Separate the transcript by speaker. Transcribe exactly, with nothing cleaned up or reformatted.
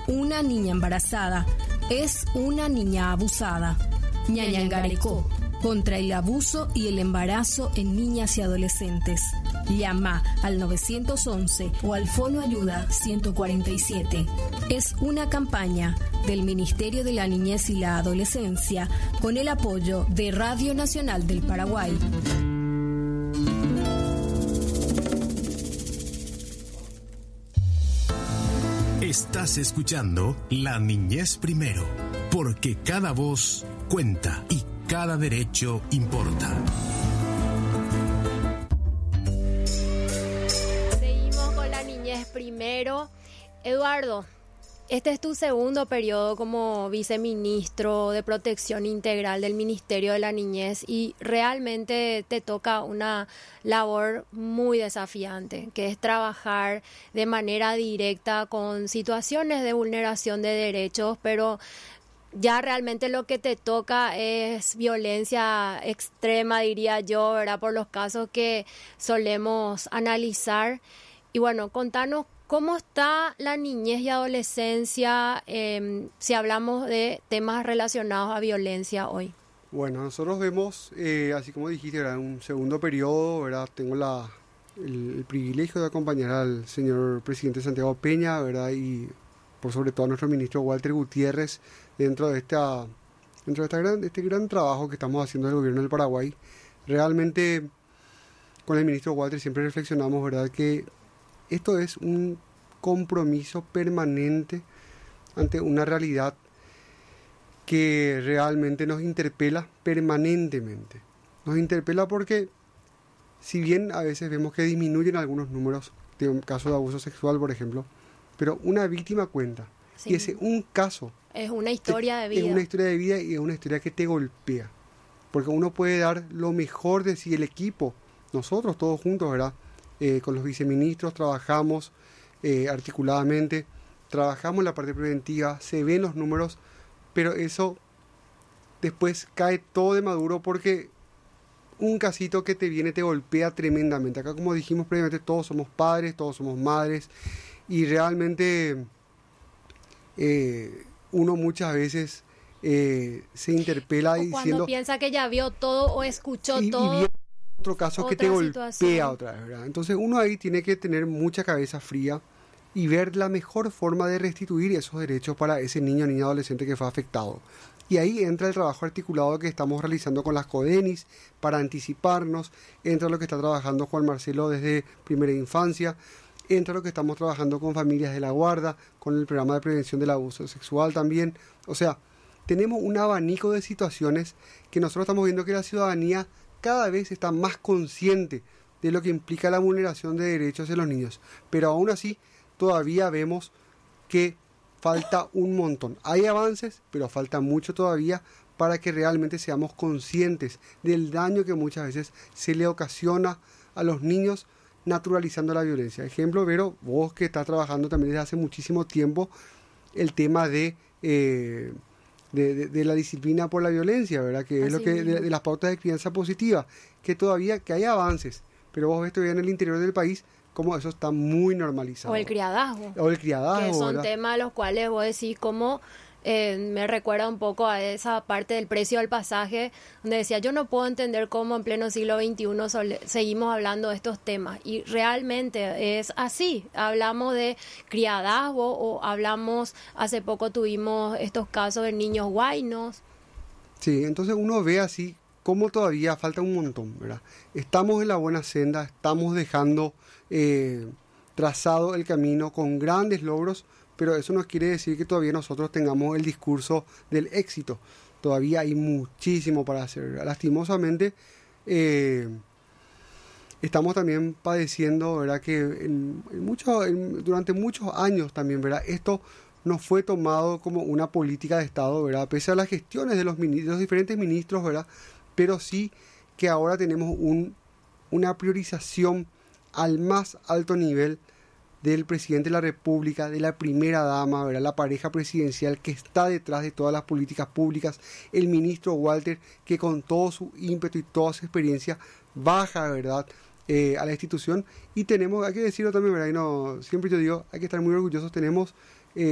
Speaker 1: una niña embarazada es una niña abusada. Ñañangarecó, contra el abuso y el embarazo en niñas y adolescentes. Llama al nueve once o al Fono Ayuda ciento cuarenta y siete. Es una campaña del Ministerio de la Niñez y la Adolescencia con el apoyo de Radio Nacional del Paraguay.
Speaker 2: Estás escuchando La Niñez Primero, porque cada voz cuenta y cada derecho importa.
Speaker 3: Seguimos con La Niñez Primero. Eduardo, este es tu segundo periodo como viceministro de Protección Integral del Ministerio de la Niñez y realmente te toca una labor muy desafiante, que es trabajar de manera directa con situaciones de vulneración de derechos, pero ya realmente lo que te toca es violencia extrema, diría yo, ¿verdad? Por los casos que solemos analizar. Y bueno, contanos cómo está la niñez y adolescencia eh, si hablamos de temas relacionados a violencia hoy.
Speaker 4: Bueno, nosotros vemos, eh, así como dijiste, ¿verdad? Un segundo periodo, ¿verdad? Tengo la, el, el privilegio de acompañar al señor presidente Santiago Peña, ¿verdad? Y por sobre todo a nuestro ministro Walter Gutiérrez, dentro de esta dentro de esta gran, este gran trabajo que estamos haciendo del gobierno del Paraguay. Realmente con el ministro Walter siempre reflexionamos, ¿verdad?, que esto es un compromiso permanente ante una realidad que realmente nos interpela permanentemente. Nos interpela porque si bien a veces vemos que disminuyen algunos números de un caso de abuso sexual, por ejemplo, pero una víctima cuenta. Sí. Y ese un caso
Speaker 3: es una historia de vida.
Speaker 4: Es una historia de vida y es una historia que te golpea. Porque uno puede dar lo mejor de sí, el equipo, nosotros todos juntos, ¿verdad? Eh, con los viceministros trabajamos eh, articuladamente, trabajamos la parte preventiva, se ven los números, pero eso después cae todo de maduro porque un casito que te viene te golpea tremendamente. Acá, como dijimos previamente, todos somos padres, todos somos madres, y realmente eh, uno muchas veces eh, se interpela
Speaker 3: o
Speaker 4: diciendo...
Speaker 3: cuando piensa que ya vio todo o escuchó
Speaker 4: y,
Speaker 3: todo.
Speaker 4: Y viene otro caso que te
Speaker 3: situación.
Speaker 4: golpea otra vez, ¿verdad? Entonces uno ahí tiene que tener mucha cabeza fría y ver la mejor forma de restituir esos derechos para ese niño o niña adolescente que fue afectado. Y ahí entra el trabajo articulado que estamos realizando con las CODENIS para anticiparnos, entra lo que está trabajando Juan Marcelo desde primera infancia, entra lo que estamos trabajando con familias de la guarda, con el programa de prevención del abuso sexual también. O sea, tenemos un abanico de situaciones que nosotros estamos viendo que la ciudadanía cada vez está más consciente de lo que implica la vulneración de derechos de los niños. Pero aún así, todavía vemos que falta un montón. Hay avances, pero falta mucho todavía para que realmente seamos conscientes del daño que muchas veces se le ocasiona a los niños naturalizando la violencia. Ejemplo, Vero, vos que estás trabajando también desde hace muchísimo tiempo el tema de... Eh, De, de, de la disciplina por la violencia, ¿verdad? Que es Así lo que de, de las pautas de crianza positiva, que todavía que hay avances, pero vos ves todavía en el interior del país como eso está muy normalizado.
Speaker 3: O el criadazgo.
Speaker 4: O el criadazgo,
Speaker 3: que son
Speaker 4: ¿verdad?
Speaker 3: temas a los cuales vos decís como eh, me recuerda un poco a esa parte del precio del pasaje, donde decía, yo no puedo entender cómo en pleno siglo veintiuno sole, seguimos hablando de estos temas, y realmente es así. Hablamos de criadazgo o hablamos, hace poco tuvimos estos casos de niños guainos.
Speaker 4: Sí, entonces uno ve así cómo todavía falta un montón, ¿verdad? Estamos en la buena senda, estamos dejando eh, trazado el camino con grandes logros, pero eso no quiere decir que todavía nosotros tengamos el discurso del éxito. Todavía hay muchísimo para hacer, ¿verdad? Lastimosamente, eh, estamos también padeciendo, ¿verdad?, que en, en mucho, en, durante muchos años también, ¿verdad?, esto no fue tomado como una política de Estado, ¿verdad?, pese a las gestiones de los, de los diferentes ministros, ¿verdad?, pero sí que ahora tenemos un, una priorización al más alto nivel del presidente de la República, de la primera dama, ¿verdad?, la pareja presidencial que está detrás de todas las políticas públicas, el ministro Walter, que con todo su ímpetu y toda su experiencia baja, ¿verdad?, eh, a la institución. Y tenemos, hay que decirlo también, ¿verdad?, y no, siempre yo digo, hay que estar muy orgullosos, tenemos